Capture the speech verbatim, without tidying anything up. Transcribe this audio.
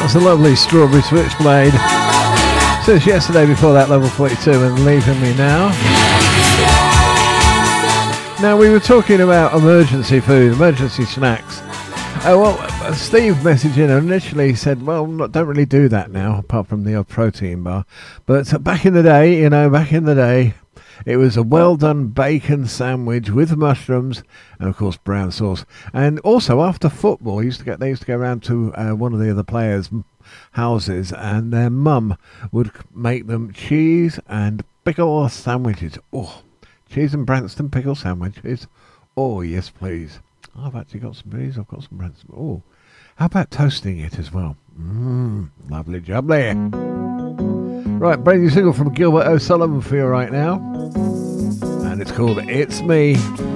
That's a lovely Strawberry Switchblade. Since yesterday, before that, Level forty-two and Leaving Me Now. Now, we were talking about emergency food, emergency snacks. Uh, well, Steve messaged in and initially said, well, not, don't really do that now, apart from the odd protein bar. But uh, back in the day, you know, back in the day, it was a well-done bacon sandwich with mushrooms and, of course, brown sauce. And also, after football, used to get they used to go around to uh, one of the other players' houses, and their mum would make them cheese and pickle sandwiches. Oh, cheese and Branston pickle sandwiches. Oh, yes, please. Oh, I've actually got some of these. I've got some Branston. Oh, how about toasting it as well? Mmm, lovely jubbly. Right, brand new single from Gilbert O'Sullivan for you right now. And it's called It's Me.